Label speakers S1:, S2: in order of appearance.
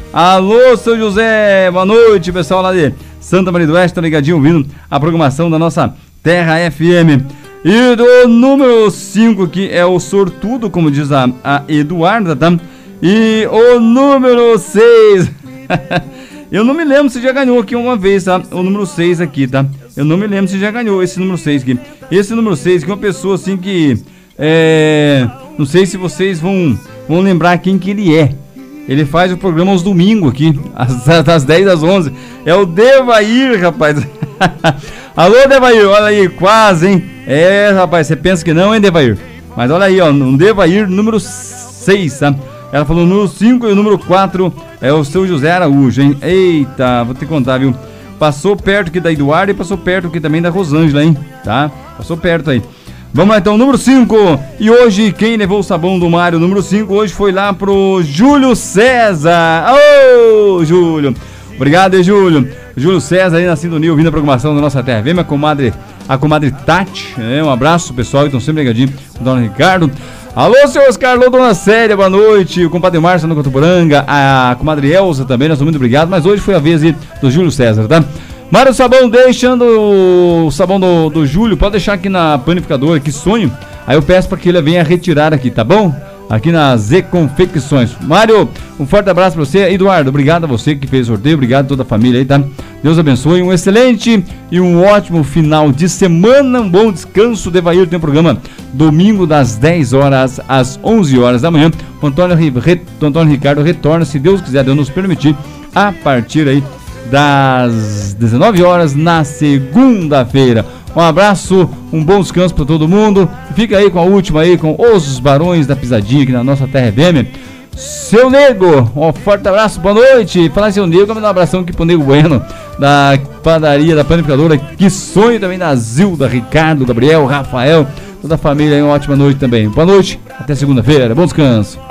S1: Alô, seu José, boa noite, pessoal lá de Santa Maria do Oeste, tá ligadinho ouvindo a programação da nossa Terra FM. E do número 5 aqui é o sortudo, como diz a Eduarda, tá? E o número 6, eu não me lembro se já ganhou aqui uma vez, tá? O número 6 aqui, tá? Eu não me lembro se já ganhou esse número 6 aqui. Esse número 6 que é uma pessoa assim que... não sei se vocês vão lembrar quem que ele é. Ele faz o programa aos domingos aqui, das 10 às 11. É o Devair, rapaz. Alô, Devair, olha aí, quase, hein? Rapaz, você pensa que não, hein, Devair? Mas olha aí, ó, um Devair número 6, tá? Ela falou o número 5 e o número 4 é o seu José Araújo, hein? Eita, vou te contar, viu? Passou perto aqui da Eduarda e passou perto aqui também da Rosângela, hein? Tá? Passou perto aí. Vamos lá então, número 5. E hoje, quem levou o sabão do Mário, número 5, hoje foi lá pro Júlio César. Ô, Júlio. Obrigado, Júlio. Júlio César aí na sintonia, ouvindo a programação da nossa terra. Vem a comadre Tati. Um abraço, pessoal. Então, sempre ligadinho com o Dona Ricardo. Alô, seu Oscar, alô, Dona Célia, boa noite. O compadre Márcio no Cotuporanga, a comadre Elza também, nós estamos muito obrigados. Mas hoje foi a vez do Júlio César, tá? Mário Sabão, deixando o sabão do Júlio, pode deixar aqui na panificadora, que sonho. Aí eu peço para que ele venha retirar aqui, tá bom? Aqui na Z Confecções. Mário, um forte abraço para você. Eduardo, obrigado a você que fez o sorteio, obrigado a toda a família aí, tá? Deus abençoe, um excelente e um ótimo final de semana, um bom descanso. Devair tem um programa domingo das 10 horas às 11 horas da manhã. O Antônio Ricardo retorna, se Deus quiser, Deus nos permitir, a partir aí das 19 horas na segunda-feira. Um abraço, um bom descanso para todo mundo. Fica aí com a última aí, com os Barões da Pisadinha aqui na nossa Terra FM. Seu Nego, um forte abraço, boa noite. Falar em seu Nego, vamos dar um abração aqui pro Nego Bueno, da padaria, da panificadora. Que sonho também da Zilda, Ricardo, Gabriel, Rafael, toda a família aí, uma ótima noite também. Boa noite, até segunda-feira, bom descanso.